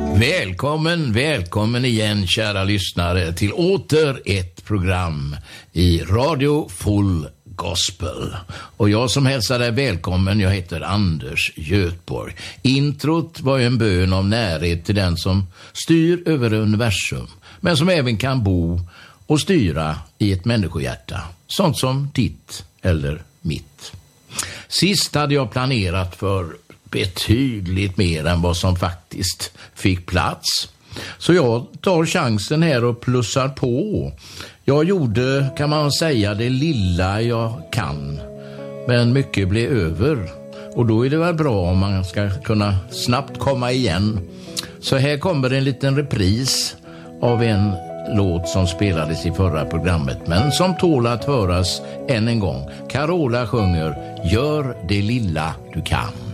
Välkommen igen kära lyssnare till åter ett program i Radio Full Gospel. Och jag som hälsar dig välkommen, jag heter Anders Götborg. Introt var en bön om närhet till den som styr över universum, men som även kan bo och styra i ett människohjärta, sånt som ditt eller mitt. Sist hade jag planerat för betydligt mer än vad som faktiskt fick plats. Så jag tar chansen här och plussar på. Jag gjorde, kan man säga, det lilla jag kan. Men mycket blev över. Och då är det väl bra om man ska kunna snabbt komma igen. Så här kommer en liten repris av en låt som spelades i förra programmet, men som tål att höras än en gång. Carola sjunger Gör det lilla du kan.